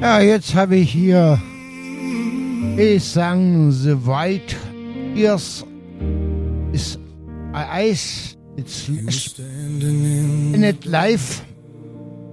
Ja, jetzt habe ich hier, ich sang The White Ears is Ice, it's in it live.